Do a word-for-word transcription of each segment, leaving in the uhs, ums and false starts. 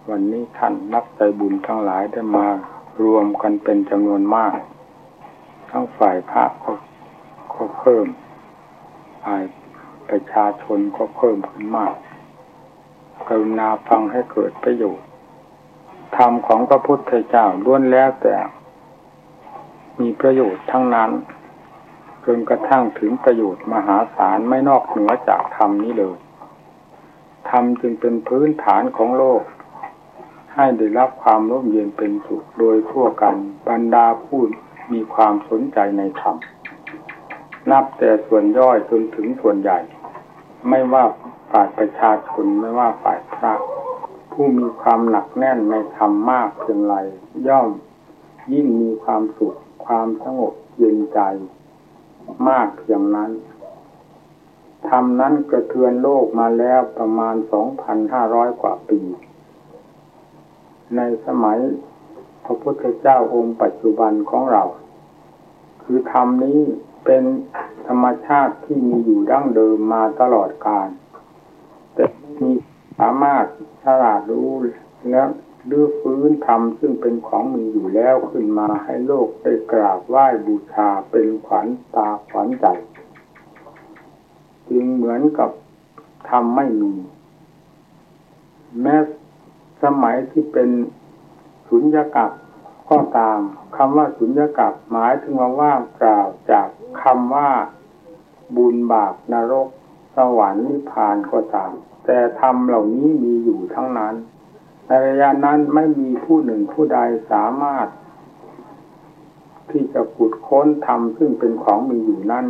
วันนี้ท่านนักใจบุญทั้งหลายได้มารวมกันเป็นจำนวนมากทั้งฝ่ายพระก็ก็เพิ่มฝ่ายประชาชนก็เพิ่มขึ้นมากกรุณาฟังให้เกิดประโยชน์ธรรมของพระพุทธเจ้าล้วนแล้วแต่มีประโยชน์ทั้งนั้นจนกระทั่งถึงประโยชน์มหาศาลไม่นอกเหนือจากธรรมนี้เลยธรรมจึงเป็นพื้นฐานของโลกให้ได้รับความร่มเย็นเป็นสุขโดยทั่วกันบรรดาผู้มีความสนใจในธรรมนับแต่ส่วนย่อยจนถึงส่วนใหญ่ไม่ว่าฝ่ายประชาชนไม่ว่าฝ่ายพระผู้มีความหนักแน่นในธรรมมากเพียงไรย่อมยิ่งมีความสุขความสงบเย็นใจมากเพียงนั้นธรรมนั้นกระเทือนโลกมาแล้วประมาณ สองพันห้าร้อย กว่าปีในสมัยพระพุทธเจ้าองค์ปัจจุบันของเราคือธรรมนี้เป็นธรรมชาติที่มีอยู่ดั้งเดิมมาตลอดกาลแต่ไม่มีสามารถฉลาดรู้และรื้อฟื้นธรรมซึ่งเป็นของมีอยู่แล้วขึ้นมาให้โลกได้กราบไหว้บูชาเป็นขวัญตาขวัญใจจึงเหมือนกับธรรมไม่มีแม้สมัยที่เป็นสุญญากาศก็ตามคำว่าสุญญากาศหมายถึงว่าว่างเปล่าจากคำว่าบุญบาปนรกสวรรค์นิพพานก็ตามแต่ธรรมเหล่านี้มีอยู่ทั้งนั้นในระยะนั้นไม่มีผู้หนึ่งผู้ใดสามารถที่จะขุดค้นธรรมซึ่งเป็นของมีอยู่นั้น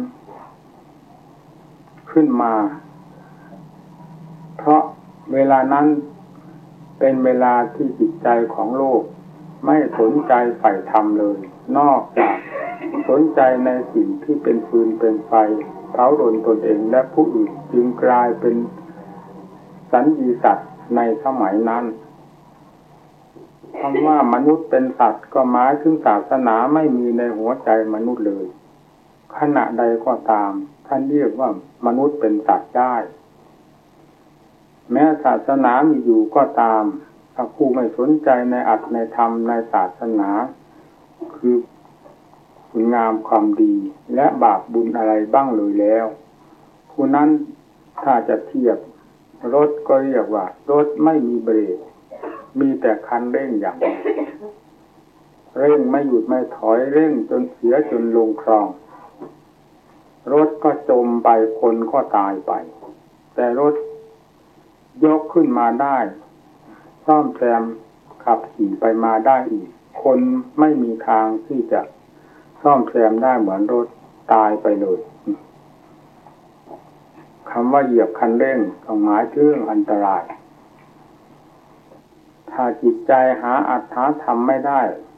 ขึ้นมาเพราะเวลานั้นเป็นเวลาที่จิตใจของโลกไม่สนใจใฝ่ธรรมเลยนอกจากสนใจในสิ่งที่เป็นฟืนเป็นไฟเผารนตนเองและผู้อื่นจึงกลายเป็นสัญญีสัตว์ในสมัยนั้นคำว่ามนุษย์เป็นสัตว์ก็หมายถึงศาสนาไม่มีในหัวใจมนุษย์เลยขณะใดก็ตามท่านเรียกว่ามนุษย์เป็นสัตว์ได้แม้ศาสนามีอยู่ก็ตามถ้าผู้ไม่สนใจในอัตในธรรมในศาสนาคือคุณงามความดีและบาปบุญอะไรบ้างเลยแล้วผู้นั้นถ้าจะเทียบรถก็เรียกว่ารถไม่มีเบรกมีแต่คันเร่งอย่างเร่งไม่หยุดไม่ถอยเร่งจนเสียจนลงคลองรถก็จมไปคนก็ตายไปแต่รถยกขึ้นมาได้ซ่อมแซมขับขี่ไปมาได้อีกคนไม่มีทางที่จะซ่อมแซมได้เหมือนรถตายไปเลยคำว่าเหยียบคันเร่งต้องหมายถึงอันตรายถ้าจิตใจหาอัตถะธรรมไม่ได้